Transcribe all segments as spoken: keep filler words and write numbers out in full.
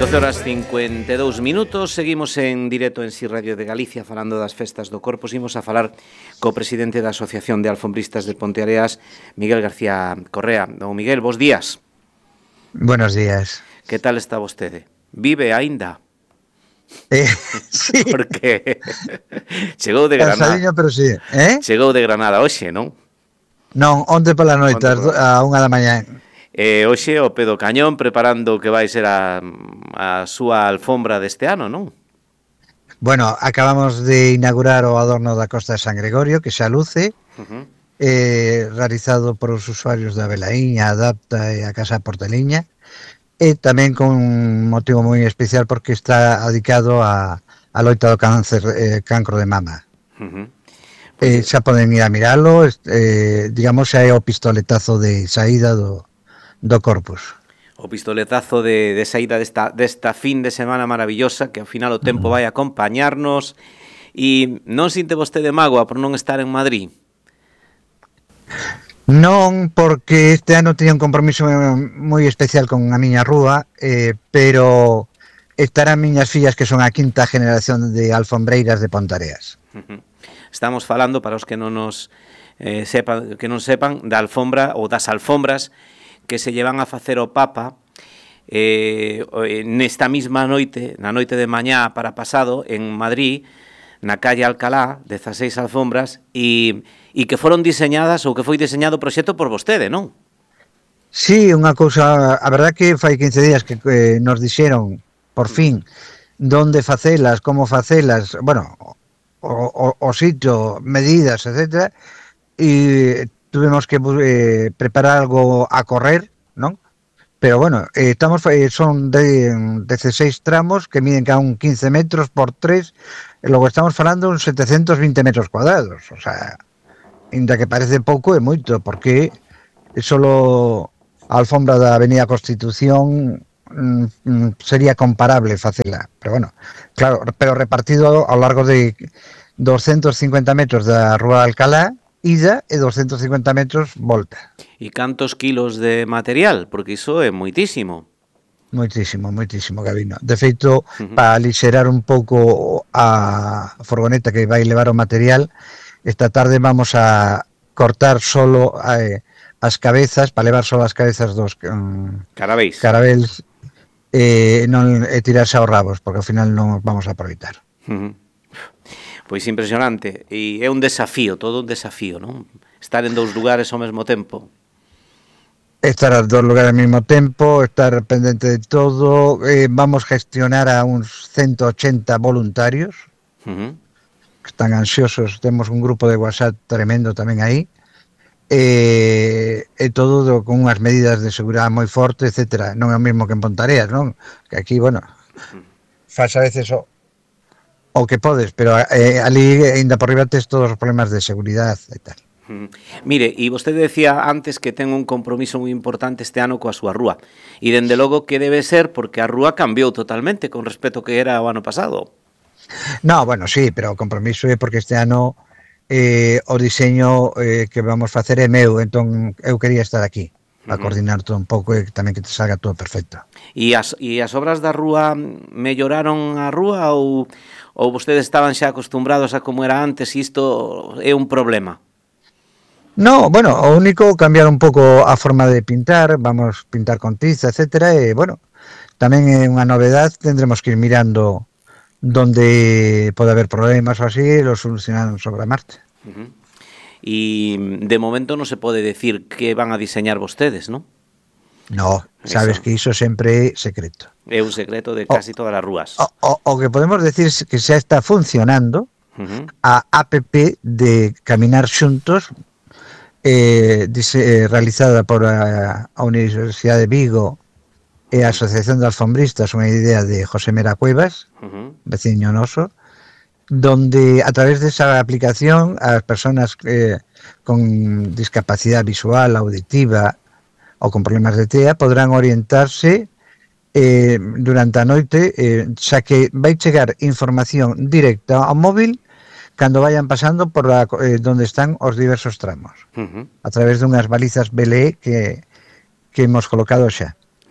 doce horas cincuenta e dous minutos, seguimos en directo en Si Radio de Galicia falando das festas do Corpus. Imos a falar co presidente da Asociación de Alfombristas de Ponteareas, Miguel García Correa. Don Miguel, bos días. Buenos días. Que tal está vostede? Vive aínda? Eh, sí. Porque chegou de Granada. Cansadinho, pero sí. Eh? Chegou de Granada hoxe, non? Non, onte pola noite, a unha da mañá. E hoxe o pedo cañón preparando o que vai ser a, a súa alfombra deste ano, non? Bueno, acabamos de inaugurar o adorno da Costa de San Gregorio, que xa luce, uh-huh. eh, realizado por os usuarios da Velaíña, Adapta e a Casa Porteliña, e tamén con un motivo moi especial porque está dedicado a, a loita do cáncer, eh, cancro de mama. Uh-huh. Eh, xa poden ir a miralo, eh, digamos, xa é o pistoletazo de saída do do Corpus. O pistoletazo de, de saída desta, desta fin de semana maravillosa, que ao final o tempo vai acompañarnos. E non sinte vostede mágoa por non estar en Madrid? Non, porque este ano tiña un compromiso moi especial con a miña rúa, eh, pero estarán miñas fillas, que son a quinta generación de alfombreiras de Ponteareas. Estamos falando, para os que non nos eh, sepan, que non sepan, da alfombra ou das alfombras que se llevan a facer o Papa eh, nesta mesma noite, na noite de mañá para pasado, en Madrid, na calle Alcalá, dezaseis alfombras, e, e que foron diseñadas, ou que foi diseñado o proxecto por vostede, non? Sí, unha cousa, a verdad que fai quince días que eh, nos dixeron, por fin, donde facelas, como facelas, bueno, o, o, o sitio, medidas, etcétera, e tuvemos que eh, preparar algo a correr, non? Pero bueno, eh, estamos eh, son de dezasseis tramos que miden cada un quince metros por tres, e logo estamos falando uns setecientos vinte metros cuadrados, o sea, ainda que parece pouco é moito, porque é solo a alfombra da Avenida Constitución mm, sería comparable facela, pero bueno, claro, pero repartido ao largo de doscientos cincuenta metros da Rúa Alcalá, ida, e doscientos cincuenta metros volta. E cantos kilos de material? Porque iso é moitísimo. Moitísimo, moitísimo, Gabino. De feito, uh-huh. para alixerar un pouco a furgoneta que vai levar o material, esta tarde vamos a cortar solo eh, as cabezas, para levar solo as cabezas dos um, carabéis, carabéis e, non, e tirarse aos rabos, porque ao final non vamos a aproveitar. Uh-huh. Pois impresionante, e é un desafío, todo un desafío, non? Estar en dous lugares ao mesmo tempo. Estar en dous lugares ao mesmo tempo, estar pendente de todo, eh, vamos a gestionar a uns ciento ochenta voluntarios, uh-huh. que están ansiosos, temos un grupo de WhatsApp tremendo tamén aí, e, e todo do, con unhas medidas de seguridade moi fortes, etcétera. Non é o mesmo que en Ponteareas, non? Que aquí, bueno, uh-huh. faz a veces o o que podes, pero eh, ali ainda por riba tes todos os problemas de seguridade e tal. Mm. Mire, e vostede decía antes que ten un compromiso moi importante este ano coa súa rúa, e dende logo que debe ser porque a rúa cambiou totalmente con respecto que era o ano pasado. No, bueno, sí, pero o compromiso é porque este ano eh, o diseño eh, que vamos facer é meu, entón eu quería estar aquí a coordinar todo un pouco e tamén que te salga todo perfecto. E as, e as obras da rúa melloraron a rúa ou, ou vostedes estaban xa acostumbrados a como era antes e isto é un problema? No, bueno, o único cambiar un pouco a forma de pintar, vamos pintar con tiza, etcétera, e bueno, tamén é unha novedade, tendremos que ir mirando donde pode haber problemas ou así e los solucionaron sobre a marcha. Uh-huh. E de momento non se pode decir que van a diseñar vostedes, non? No, sabes eso. Que iso sempre é secreto. É un secreto de casi o, todas as rúas. O, o, o que podemos decir é que xa está funcionando uh-huh. a app de Caminar Xuntos, eh, dise, eh, realizada por a, a Universidade de Vigo e a Asociación de Alfombristas, unha idea de José Mera Cuevas, uh-huh. veciño noso, donde a través de esa aplicación as persoas eh, con discapacidade visual, auditiva ou con problemas de T E A podrán orientarse eh, durante a noite, eh, xa que vai chegar información directa ao móvil cando vayan pasando por a, eh, donde están os diversos tramos, uh-huh. a través dunhas balizas B L E que, que hemos colocado xa.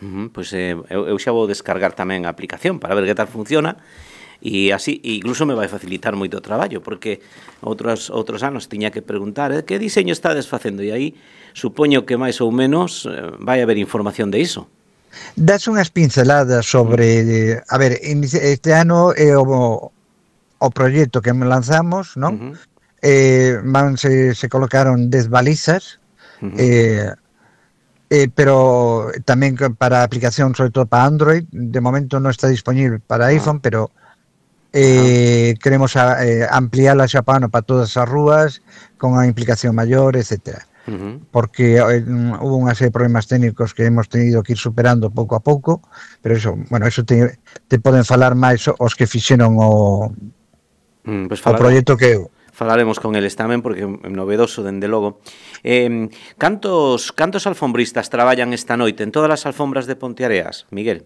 Uh-huh, pois eh, eu, eu xa vou descargar tamén a aplicación para ver que tal funciona, e así incluso me vai facilitar moito o traballo, porque outros outros anos tiña que preguntar eh, que diseño estades facendo, e aí supoño que máis ou menos eh, vai haber información de iso. Das unhas pinceladas sobre, uh-huh. a ver, este ano é o, o proxecto que lanzamos, non? Uh-huh. Eh, van, se, se colocaron dez balizas, uh-huh. eh, Eh, pero tamén para aplicación, sobre todo para Android. De momento non está disponible para ah. iPhone, pero eh, queremos a, eh, ampliarla xa para, para todas as rúas con a implicación maior, etcétera. Uh-huh. Porque eh, hubo unha serie de problemas técnicos que hemos tenido que ir superando pouco a pouco, pero eso, bueno, eso te, te poden falar máis os que fixeron o, mm, pues o proxecto que eu. Falaremos con eles tamén, porque é novedoso, dende logo. Eh, cantos, cantos alfombristas traballan esta noite en todas as alfombras de Ponteareas, Miguel?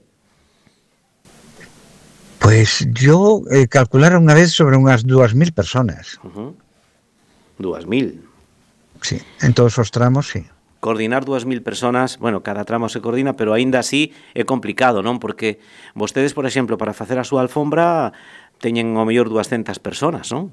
Pois yo eh, calcularon unha vez sobre unhas dúas mil personas. Uh-huh. Dúas mil? Sí, en todos os tramos, sí. Coordinar dúas mil personas, bueno, cada tramo se coordina, pero aínda así é complicado, non? Porque vostedes, por exemplo, para facer a súa alfombra teñen ao mellor dúascentas personas, non?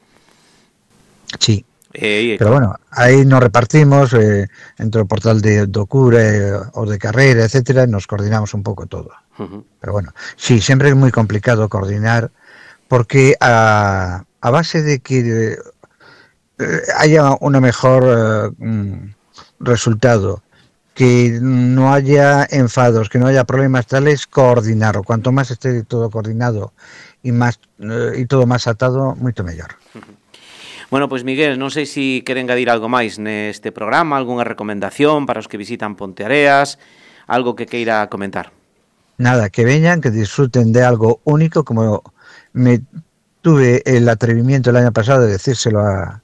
Sí, eh, pero bueno, aí nos repartimos eh, entre o portal de Docure, os de carreira, etcétera, nos coordinamos un pouco todo. Uh-huh. Pero bueno, sí, sempre é moi complicado coordinar, porque a, a base de que eh, haya un mejor eh, resultado, que no haya enfados, que no haya problemas tales, coordinar. Cuanto máis esté todo coordinado e máis eh, e todo máis atado, moito mellor. Uh-huh. Bueno, pois Miguel, non sei se queren engadir algo máis neste programa, algunha recomendación para os que visitan Ponteareas, algo que queira comentar. Nada, que veñan, que disfruten de algo único, como me tuve el atrevimiento el año pasado de decírselo a,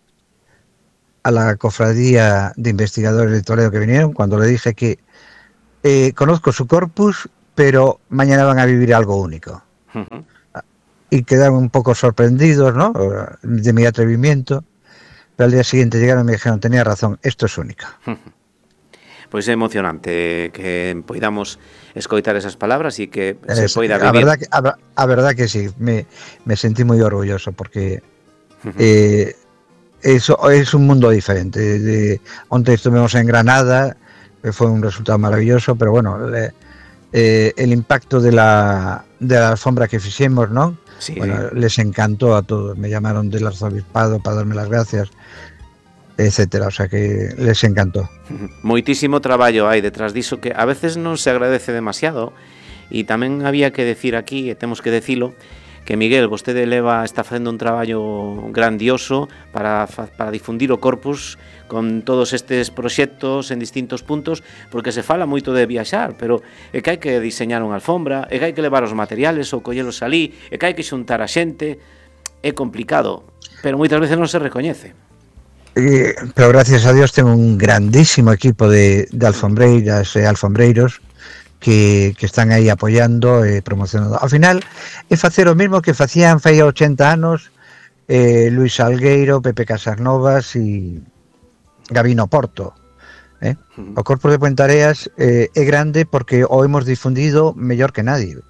a la cofradía de investigadores de Toledo que vinieron, cuando le dije que eh, conozco su corpus, pero mañana van a vivir algo único. Uh-huh. Y quedaron un poco sorprendidos, ¿no?, de mi atrevimiento, pero al día siguiente llegaron y me dijeron, tenía razón, esto es único. Pois é emocionante que poidamos escoitar esas palabras e que es, se poida vivir. A verdad, a, a verdad que sí, me, me sentí muy orgulloso, porque uh-huh. eh, eso es un mundo diferente. De, onte estuvimos en Granada, fue un resultado maravilloso, pero bueno, le, eh, el impacto de la, de la alfombra que fixemos, ¿no? Sí. Bueno, les encantó a todos, me llamaron del arzobispado para darme las gracias, etcétera, o sea que les encantó. Moitísimo traballo hai detrás diso que a veces non se agradece demasiado, e tamén había que decir aquí, e temos que decilo, que Miguel, vostede leva, está facendo un traballo grandioso para, para difundir o corpus con todos estes proxectos en distintos puntos, porque se fala moito de viaxar, pero é que hai que diseñar unha alfombra, é que hai que levar os materiales ou collelos alí, é que hai que xuntar a xente, é complicado, pero moitas veces non se recoñece. Eh, pero gracias a Dios tengo un grandísimo equipo de, de alfombreiras e alfombreiros que, que están aí apoyando e eh, promocionando. Ao final é facer o mesmo que facían fai ochenta anos eh, Luis Salgueiro, Pepe Casasnovas e Gabino Porto. Eh? O Corpo de Ponteareas eh, é grande porque o hemos difundido mellor que nadie.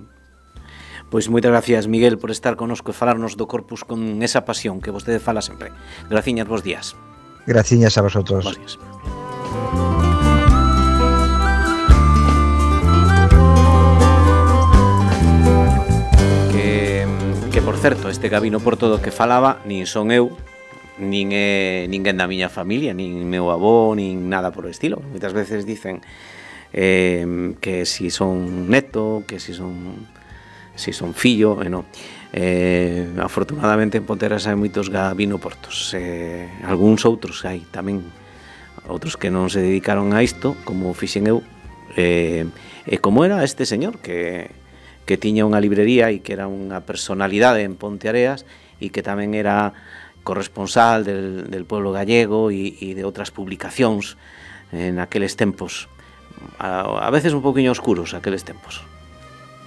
Pois moitas gracias, Miguel, por estar connosco e falarnos do Corpus con esa pasión que vostede fala sempre. Graciñas, bons días. Graciñas a vosotros. Bons días. Que, por certo, este Gabino Porto do que falaba, nin son eu, nin é ninguén da miña familia, nin meu avó, nin nada por o estilo. Moitas veces dicen eh, que si son neto, que si son si son fillo, e non. Eh, afortunadamente en Ponteareas hai moitos Gabino Portos, eh, algúns outros hai tamén, outros que non se dedicaron a isto, como fixen eu, eh, e como era este señor que que tiña unha librería e que era unha personalidade en Ponteareas e que tamén era corresponsal del, del pueblo gallego e, e de outras publicacións en aqueles tempos, a, a veces un poquinho oscuros aqueles tempos.